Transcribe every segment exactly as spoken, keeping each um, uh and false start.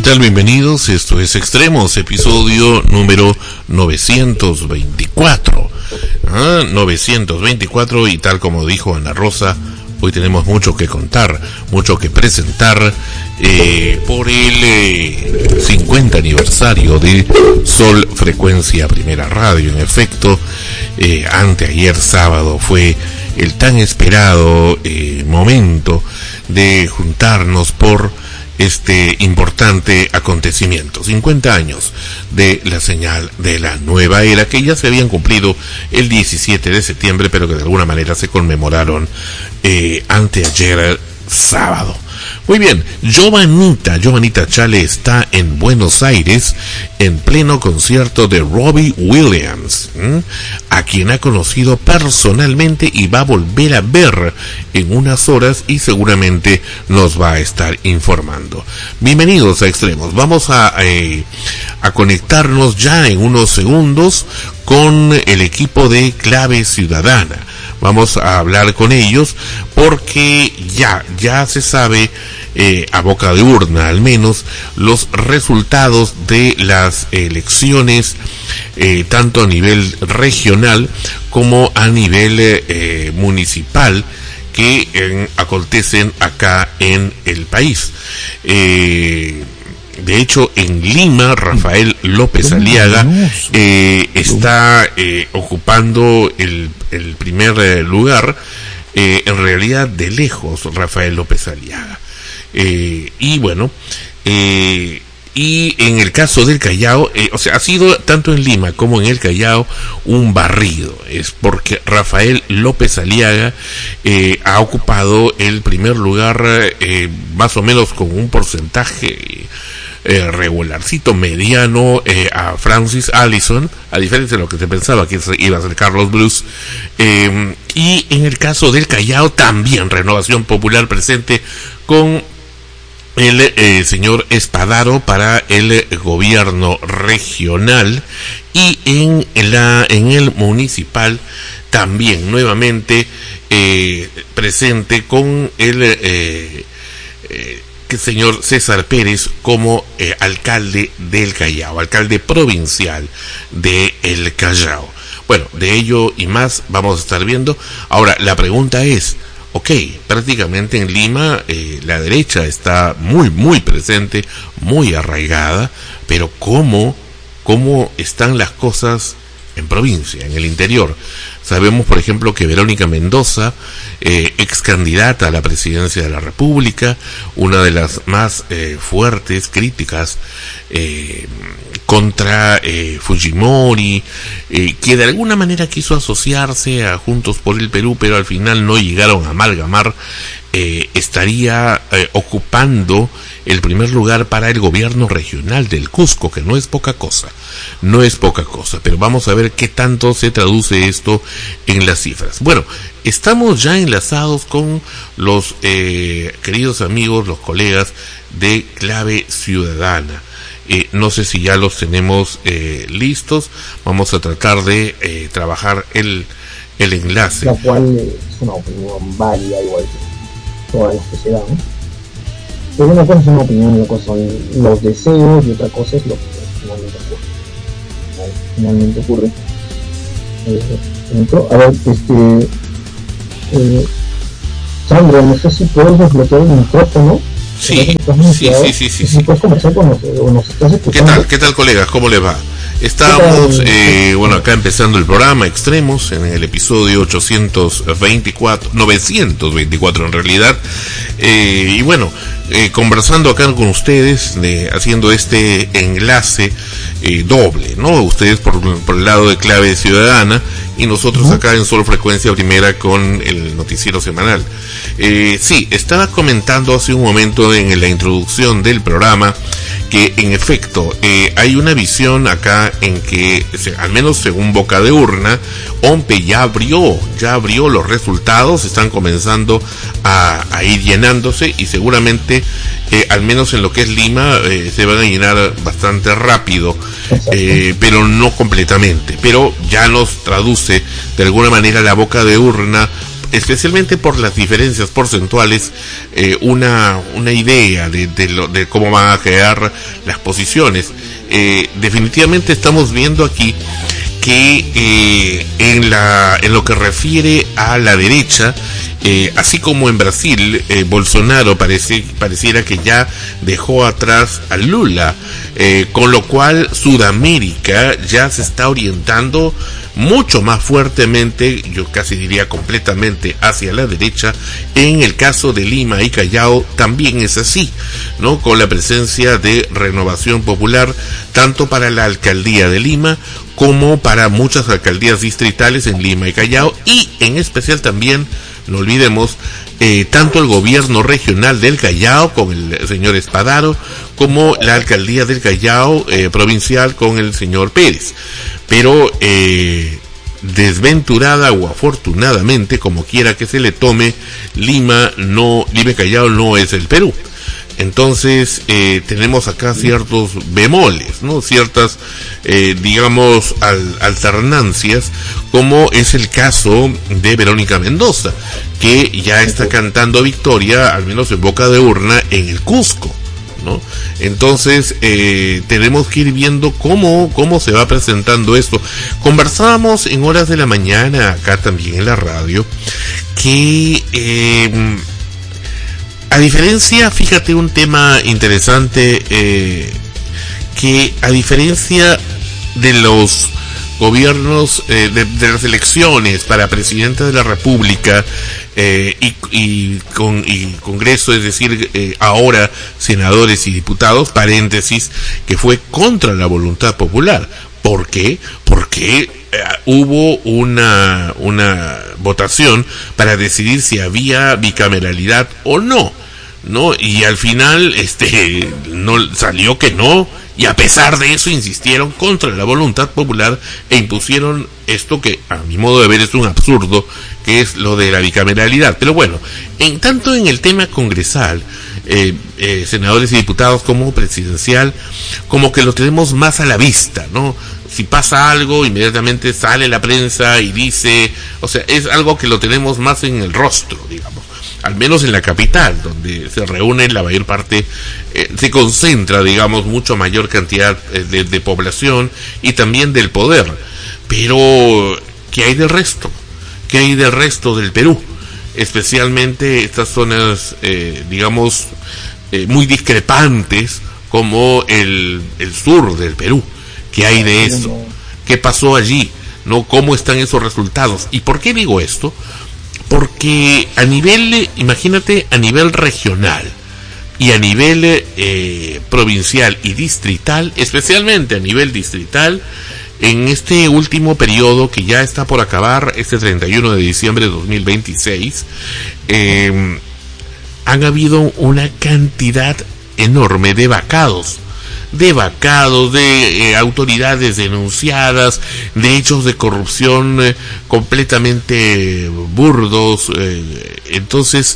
tal? Bienvenidos, esto es Extremos, episodio número novecientos veinticuatro. Ah, novecientos veinticuatro, y tal como dijo Ana Rosa, hoy tenemos mucho que contar, mucho que presentar eh, por el eh, cincuenta aniversario de Sol Frecuencia Primera Radio. En efecto, eh, anteayer sábado fue el tan esperado eh, momento de juntarnos por este importante acontecimiento. cincuenta años de la señal de la nueva era, que ya se habían cumplido el diecisiete de septiembre, pero que de alguna manera se conmemoraron eh, anteayer sábado. Muy bien, Giovanita, Giovanita Chale está en Buenos Aires en pleno concierto de Robbie Williams, ¿m? a quien ha conocido personalmente y va a volver a ver en unas horas y seguramente nos va a estar informando. Bienvenidos a Extremos, vamos a, eh, a conectarnos ya en unos segundos con el equipo de Clave Ciudadana. Vamos a hablar con ellos porque ya, ya se sabe, eh, a boca de urna al menos, los resultados de las elecciones, eh, tanto a nivel regional como a nivel eh, municipal, que eh, acontecen acá en el país. Eh, De hecho, en Lima, Rafael López Aliaga eh, está eh, ocupando el, el primer eh, lugar, eh, en realidad de lejos, Rafael López Aliaga. Eh, y bueno, eh, y en el caso del Callao, eh, o sea, ha sido tanto en Lima como en el Callao un barrido. Es porque Rafael López Aliaga eh, ha ocupado el primer lugar, eh, más o menos con un porcentaje Eh, regularcito, mediano, eh, a Francis Allison, a diferencia de lo que se pensaba que iba a ser Carlos Bruce. Eh, y en el caso del Callao también Renovación Popular presente con el eh, señor Espadaro para el eh, gobierno regional, y en la en el municipal también nuevamente eh, presente con el eh, eh, señor César Pérez como eh, alcalde del Callao, alcalde provincial de El Callao. Bueno, de ello y más vamos a estar viendo. Ahora, la pregunta es, ok, prácticamente en Lima eh, la derecha está muy, muy presente, muy arraigada, pero ¿cómo, cómo están las cosas en provincia, en el interior? Sabemos, por ejemplo, que Verónica Mendoza, eh, ex candidata a la presidencia de la República, una de las más eh, fuertes críticas eh, contra eh, Fujimori, eh, que de alguna manera quiso asociarse a Juntos por el Perú, pero al final no llegaron a amalgamar, eh, estaría eh, ocupando el primer lugar para el gobierno regional del Cusco, que no es poca cosa, no es poca cosa, pero vamos a ver qué tanto se traduce esto en las cifras. Bueno, estamos ya enlazados con los eh, queridos amigos, los colegas de Clave Ciudadana. Eh, no sé si ya los tenemos eh, listos. Vamos a tratar de eh, trabajar el, el enlace. La cual es una opinión válida, igual que todas las que se dan. Pero una cosa es una opinión, una cosa son los deseos y otra cosa es lo que finalmente ocurre. Finalmente ocurre. Eh, a ver, este. Eh, Sandra, no sé si puedes desbloquear el micrófono. Sí, sí, sí, sí, sí, sí. ¿Puedes conversar con nosotros, o nos estás escuchando? ¿Qué tal, qué tal, colegas? ¿Cómo les va? Estamos, eh, bueno, acá empezando el programa Extremos en el episodio ochocientos veinticuatro, novecientos veinticuatro en realidad, eh, y bueno, eh, conversando acá con ustedes, de, haciendo este enlace eh, doble, ¿no? Ustedes por, por el lado de Clave Ciudadana y nosotros acá en Sol Frecuencia Primera con el noticiero semanal. Eh, sí, estaba comentando hace un momento en la introducción del programa que en efecto eh, hay una visión acá en que, al menos según boca de urna, OMPE ya abrió, ya abrió los resultados, están comenzando a, a ir llenándose y seguramente, eh, al menos en lo que es Lima, eh, se van a llenar bastante rápido, eh, pero no completamente, pero ya nos traduce de alguna manera la boca de urna especialmente por las diferencias porcentuales, eh, una, una idea de, de, lo, de cómo van a quedar las posiciones. Eh, definitivamente estamos viendo aquí que eh, en, la, en lo que refiere a la derecha, eh, así como en Brasil, eh, Bolsonaro parece, pareciera que ya dejó atrás a Lula, eh, con lo cual Sudamérica ya se está orientando mucho más fuertemente, yo casi diría completamente, hacia la derecha. En el caso de Lima y Callao también es así, ¿no? Con la presencia de Renovación Popular, tanto para la alcaldía de Lima como para muchas alcaldías distritales en Lima y Callao, y en especial también, no olvidemos, eh, tanto el gobierno regional del Callao con el señor Espadaro, como la alcaldía del Callao eh, provincial con el señor Pérez. Pero eh, desventurada o afortunadamente, como quiera que se le tome, Lima no, Lima y Callao no es el Perú. Entonces eh, tenemos acá ciertos bemoles, ¿no? Ciertas, eh, digamos, al, alternancias, como es el caso de Verónica Mendoza, que ya está cantando victoria, al menos en boca de urna, en el Cusco, ¿no? Entonces eh, tenemos que ir viendo cómo, cómo se va presentando esto. Conversábamos en horas de la mañana, acá también en la radio, que... Eh, A diferencia, fíjate un tema interesante, eh, que a diferencia de los gobiernos, eh, de, de las elecciones para presidente de la República eh, y, y, con, y Congreso, es decir, eh, ahora senadores y diputados, paréntesis, que fue contra la voluntad popular. ¿Por qué? Porque eh, hubo una, una votación para decidir si había bicameralidad o no, ¿no? Y al final, este, no salió que no, y a pesar de eso insistieron contra la voluntad popular e impusieron esto que, a mi modo de ver, es un absurdo, que es lo de la bicameralidad. Pero bueno, en tanto en el tema congresal, eh, eh, senadores y diputados como presidencial, como que lo tenemos más a la vista, ¿no? Si pasa algo, inmediatamente sale la prensa y dice, o sea, es algo que lo tenemos más en el rostro, digamos, al menos en la capital, donde se reúne la mayor parte, eh, se concentra, digamos, mucho mayor cantidad eh, de, de población y también del poder. Pero, ¿qué hay del resto? ¿Qué hay del resto del Perú? Especialmente estas zonas, eh, digamos, eh, muy discrepantes, como el, el sur del Perú. ¿Qué hay de eso? ¿Qué pasó allí? ¿No? ¿Cómo están esos resultados? ¿Y por qué digo esto? Porque a nivel, imagínate, a nivel regional y a nivel eh, provincial y distrital, especialmente a nivel distrital, en este último periodo que ya está por acabar, este treinta y uno de diciembre de dos mil veintiséis, eh, han habido una cantidad enorme de vacados. de vacados, de eh, autoridades denunciadas, de hechos de corrupción eh, completamente burdos. Eh, entonces,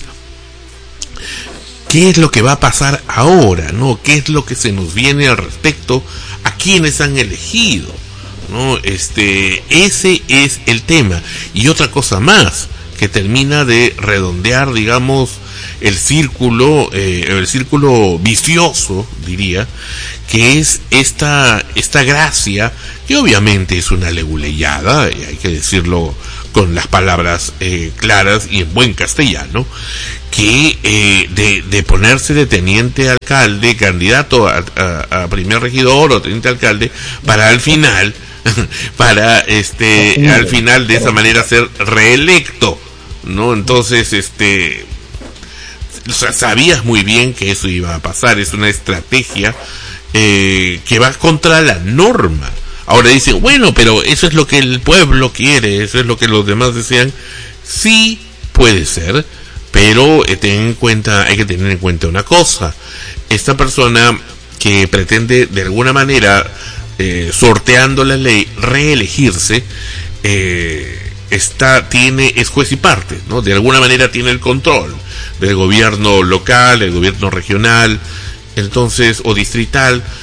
¿qué es lo que va a pasar ahora, no? ¿Qué es lo que se nos viene al respecto? ¿A quiénes han elegido? ¿No? Este, ese es el tema. Y otra cosa más, que termina de redondear, digamos, el círculo, eh, el círculo vicioso, diría, que es esta, esta gracia, que obviamente es una leguleyada, y hay que decirlo con las palabras eh, claras y en buen castellano, que eh, de, de ponerse de teniente alcalde, candidato a, a, a primer regidor o teniente alcalde, para al final, para este, al final de esa manera ser reelecto, ¿no? Entonces, este, o sea, sabías muy bien que eso iba a pasar. Es una estrategia eh, que va contra la norma. Ahora dicen, bueno, pero eso es lo que el pueblo quiere, eso es lo que los demás desean. Sí, puede ser, pero eh, ten en cuenta, hay que tener en cuenta una cosa. Esta persona que pretende de alguna manera, eh, sorteando la ley, reelegirse, eh, está, tiene, es juez y parte, ¿no? De alguna manera tiene el control del gobierno local, el gobierno regional, entonces, o distrital.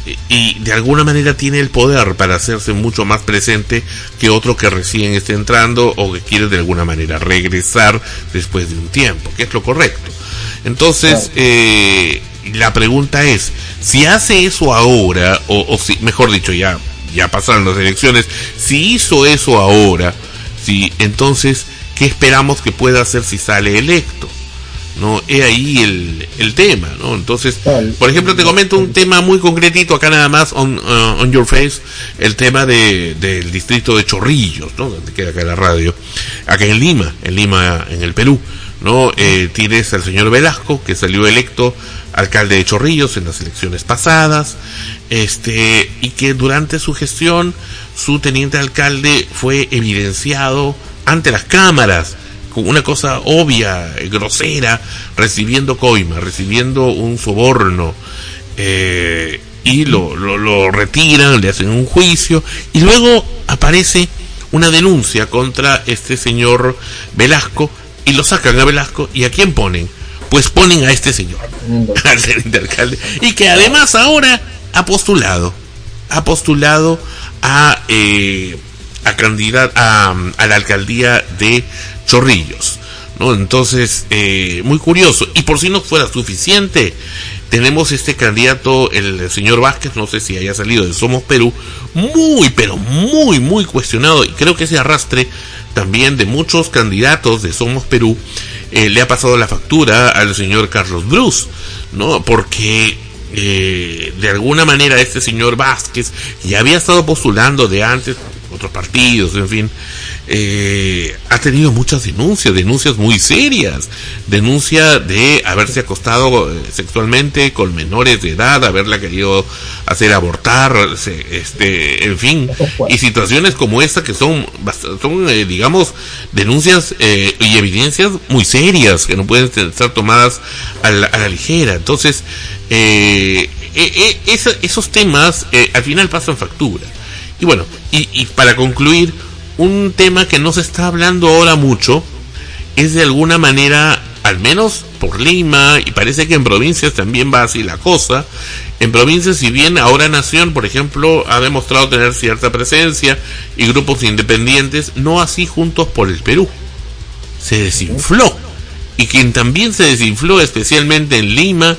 y de alguna manera tiene el poder para hacerse mucho más presente que otro que recién está entrando o que quiere de alguna manera regresar después de un tiempo, que es lo correcto. Entonces, eh, la pregunta es, si hace eso ahora, o, o si, mejor dicho, ya, ya pasaron las elecciones, si hizo eso ahora, si, entonces, ¿qué esperamos que pueda hacer si sale electo? No, es ahí el, el tema, ¿no? Entonces, por ejemplo, te comento un tema muy concretito acá nada más, on, uh, on your face, el tema de del distrito de Chorrillos, ¿no? Donde queda acá la radio, acá en Lima, en Lima, en el Perú, ¿no? Eh, tienes al señor Velasco, que salió electo alcalde de Chorrillos en las elecciones pasadas, este, y que durante su gestión, su teniente alcalde fue evidenciado ante las cámaras, con una cosa obvia, grosera, recibiendo coima, recibiendo un soborno, eh, y lo, lo, lo retiran, le hacen un juicio, y luego aparece una denuncia contra este señor Velasco, y lo sacan a Velasco, ¿y a quién ponen? Pues ponen a este señor, al teniente alcalde, y que además ahora ha postulado, ha postulado a, eh, a candidato a, a la alcaldía de Chorrillos, ¿no? Entonces, eh, muy curioso. Y por si no fuera suficiente, tenemos este candidato, el señor Vázquez, no sé si haya salido de Somos Perú, muy, pero muy, muy cuestionado, y creo que ese arrastre también de muchos candidatos de Somos Perú eh, le ha pasado la factura al señor Carlos Bruce, ¿no? Porque eh, de alguna manera este señor Vázquez ya había estado postulando de antes, otros partidos, en fin, eh, ha tenido muchas denuncias, denuncias muy serias, denuncia de haberse acostado eh, sexualmente con menores de edad, haberla querido hacer abortar, este, en fin, y situaciones como esta que son, son eh, digamos, denuncias eh, y evidencias muy serias que no pueden ser tomadas a la, a la ligera. Entonces, eh, eh, eh, esa, esos temas eh, al final pasan factura. Y bueno, y, y para concluir, un tema que no se está hablando ahora mucho es de alguna manera, al menos por Lima, y parece que en provincias también va así la cosa. En provincias, si bien ahora Nación, por ejemplo, ha demostrado tener cierta presencia y grupos independientes, no así Juntos por el Perú. Se desinfló. Y quien también se desinfló, especialmente en Lima,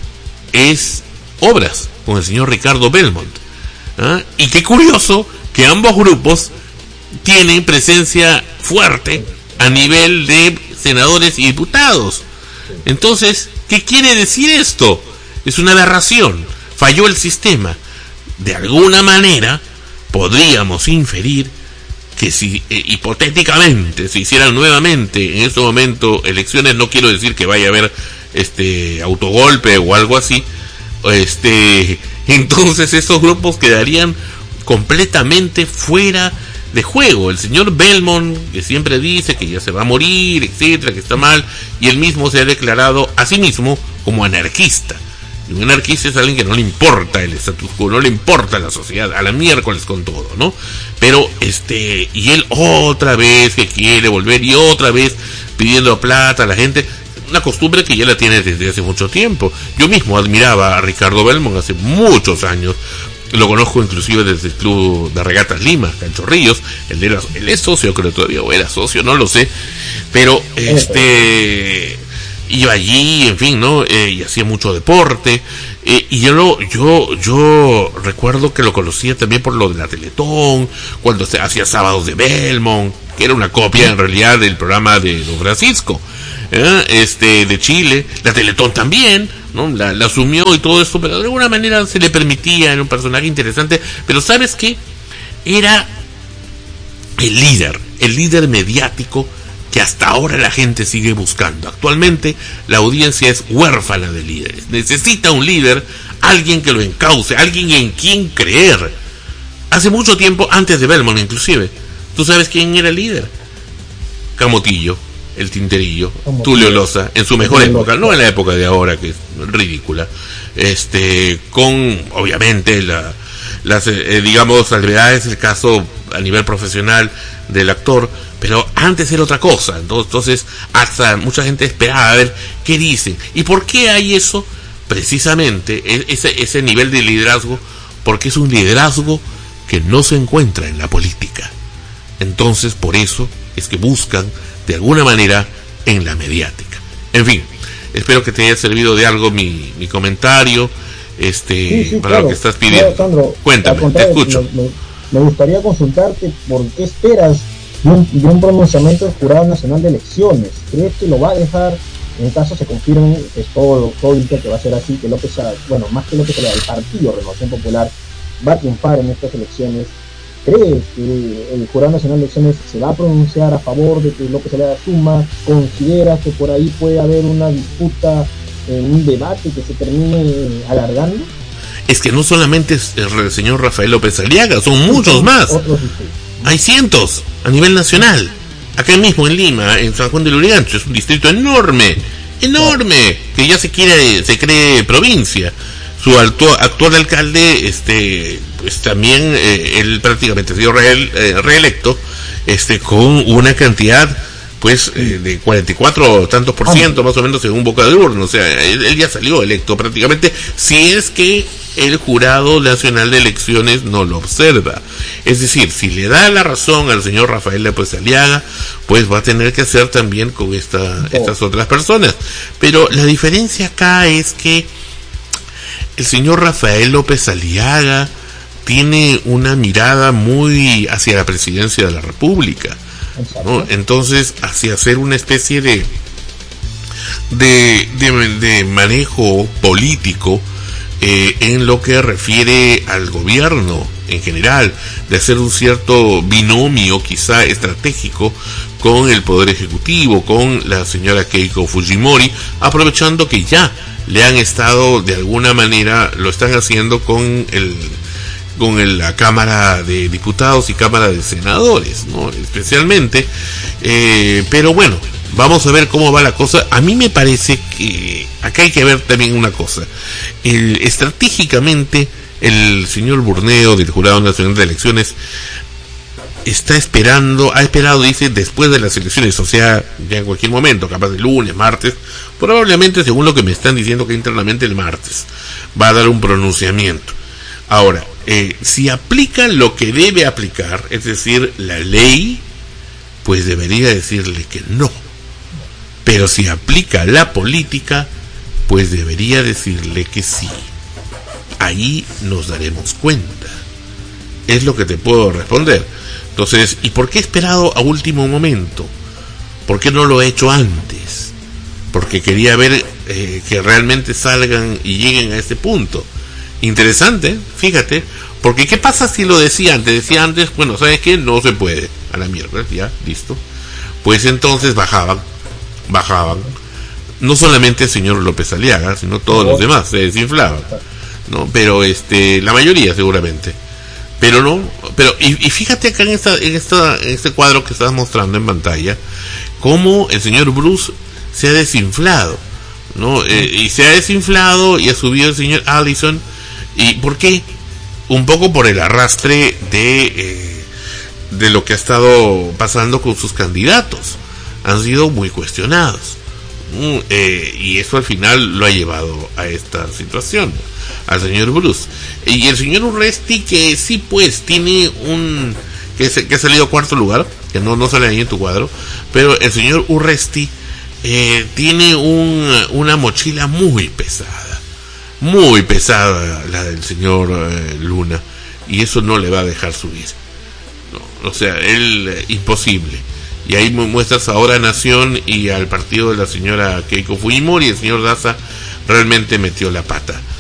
es Obras, con el señor Ricardo Belmont. ¿Ah? Y qué curioso que ambos grupos tienen presencia fuerte a nivel de senadores y diputados. Entonces, ¿qué quiere decir esto? Es una aberración, falló el sistema. De alguna manera podríamos inferir que si eh, hipotéticamente se hicieran nuevamente en este momento elecciones, no quiero decir que vaya a haber este autogolpe o algo así, este entonces estos grupos quedarían completamente fuera de juego. El señor Belmont, que siempre dice que ya se va a morir, etcétera, que está mal, y él mismo se ha declarado a sí mismo como anarquista. Y un anarquista es alguien que no le importa el status quo, no le importa la sociedad, a la miércoles con todo, ¿no? Pero, este, y él otra vez que quiere volver, y otra vez pidiendo plata a la gente, una costumbre que ya la tiene desde hace mucho tiempo. Yo mismo admiraba a Ricardo Belmont hace muchos años. Lo conozco inclusive desde el Club de Regatas Lima, Canchorrillos. Él, era, él es socio, creo todavía, o era socio, no lo sé. Pero, este, iba allí, en fin, ¿no? Eh, y hacía mucho deporte. Eh, y yo, lo, yo, yo recuerdo que lo conocía también por lo de la Teletón, cuando se hacía Sábados de Belmont, que era una copia en realidad del programa de Don Francisco, ¿eh? este, de Chile. La Teletón también, ¿no? La, la asumió y todo esto, pero de alguna manera se le permitía, era un personaje interesante. Pero ¿sabes qué? Era el líder, el líder mediático que hasta ahora la gente sigue buscando. Actualmente la audiencia es huérfana de líderes. Necesita un líder, alguien que lo encauce, alguien en quien creer. Hace mucho tiempo, antes de Belmont inclusive, ¿tú sabes quién era el líder? Camotillo, el Tinterillo, Tulio Loza, en su mejor época, no en la época de ahora, que es ridícula, este, con obviamente la, las, eh, digamos, salvedades, el caso a nivel profesional del actor, pero antes era otra cosa. Entonces, hasta mucha gente esperaba a ver qué dicen. ¿Y por qué hay eso? Precisamente, ese, ese nivel de liderazgo, porque es un liderazgo que no se encuentra en la política. Entonces, por eso es que buscan, de alguna manera, en la mediática. En fin, espero que te haya servido de algo mi, mi comentario, este, sí, sí, para claro. lo que estás pidiendo. No, Sandro, cuéntame, te escucho. Me, me, me gustaría consultarte por qué esperas de un, de un pronunciamiento del Jurado Nacional de Elecciones. ¿Crees que lo va a dejar, en caso se confirme, es todo, todo indica que va a ser así, que López, bueno, más que López, el partido Renovación Popular va a triunfar en estas elecciones? ¿Crees que el, el Jurado Nacional de Elecciones se va a pronunciar a favor de que López Aliaga suma? ¿Considera que por ahí puede haber una disputa, eh, un debate que se termine alargando? Es que no solamente es el señor Rafael López Aliaga, son muchos más. Otros, hay cientos a nivel nacional. Acá mismo en Lima, en San Juan del Urigancho, es un distrito enorme, enorme, que ya se quiere, se cree provincia. Su actual, actual alcalde, este, pues también eh, él prácticamente ha sido re, eh, reelecto, este, con una cantidad, pues, eh, de cuarenta y cuatro tantos por ciento, más o menos, según boca de urna. O sea, él, él ya salió electo prácticamente, si es que el Jurado Nacional de Elecciones no lo observa. Es decir, si le da la razón al señor Rafael López Aliaga, pues va a tener que hacer también con esta, estas otras personas. Pero la diferencia acá es que el señor Rafael López Aliaga tiene una mirada muy hacia la presidencia de la República, ¿no? Entonces, hacia hacer una especie de de, de, de manejo político eh, en lo que refiere al gobierno en general, de hacer un cierto binomio quizá estratégico con el Poder Ejecutivo, con la señora Keiko Fujimori, aprovechando que ya le han estado, de alguna manera, lo están haciendo con el con el, la Cámara de Diputados y Cámara de Senadores, ¿no? Especialmente, eh, pero bueno, vamos a ver cómo va la cosa. A mí me parece que acá hay que ver también una cosa. El, estratégicamente, el señor Burneo del Jurado Nacional de Elecciones está esperando, ha esperado, dice, después de las elecciones, o sea, ya en cualquier momento, capaz de lunes, martes, probablemente, según lo que me están diciendo, que internamente el martes va a dar un pronunciamiento. Ahora, eh, si aplica lo que debe aplicar, es decir, la ley, pues debería decirle que no. Pero si aplica la política, pues debería decirle que sí. Ahí nos daremos cuenta. Es lo que te puedo responder. Entonces, ¿y por qué he esperado a último momento? ¿Por qué no lo he hecho antes? Porque quería ver eh, que realmente salgan y lleguen a este punto. Interesante, fíjate, porque ¿qué pasa si lo decía antes? Decía antes, bueno, ¿sabes qué? No se puede, a la mierda, ya, listo. Pues entonces bajaban, bajaban, no solamente el señor López Aliaga, sino todos los demás, se desinflaban, ¿no? Pero este, la mayoría seguramente. Pero no, pero y, y fíjate acá en esta, en esta, en este cuadro que estás mostrando en pantalla, cómo el señor Bruce se ha desinflado, ¿no? Eh, y se ha desinflado y ha subido el señor Allison. ¿Y por qué? Un poco por el arrastre de eh, de lo que ha estado pasando con sus candidatos. Han sido muy cuestionados. Mm, eh, y eso al final lo ha llevado a esta situación, al señor Bruce. Y el señor Urresti, que sí pues tiene un que, se, que ha salido a cuarto lugar, que no, no sale ahí en tu cuadro, pero el señor Urresti eh, tiene un, una mochila muy pesada, muy pesada la del señor eh, Luna, y eso no le va a dejar subir, no, o sea, él eh, imposible. Y ahí muestras ahora a Nación y al partido de la señora Keiko Fujimori, y el señor Daza realmente metió la pata.